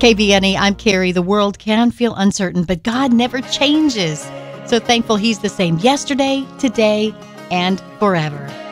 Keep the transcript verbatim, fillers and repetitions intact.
K B N E, I'm Carrie. The world can feel uncertain, but God never changes. So thankful He's the same yesterday, today, and forever.